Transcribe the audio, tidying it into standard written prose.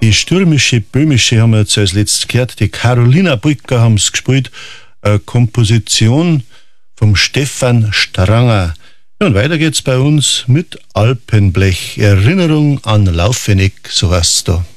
Die stürmische Böhmische haben wir jetzt als letztes gehört. Die Carolina Brücker haben es gespielt. Komposition vom Stefan Stranger. Ja, und weiter geht's bei uns mit Alpenblech. Erinnerung an Laufeneck, so heißt's da.